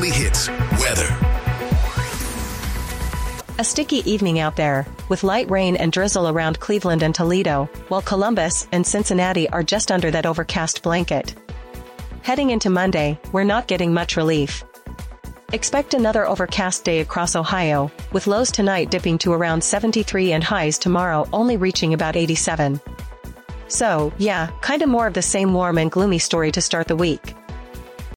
Daily Hits weather. A sticky evening out there, with light rain and drizzle around Cleveland and Toledo, while Columbus and Cincinnati are just under that overcast blanket. Heading into Monday, we're not getting much relief. Expect another overcast day across Ohio, with lows tonight dipping to around 73 and highs tomorrow only reaching about 87. So, yeah, kinda more of the same warm and gloomy story to start the week.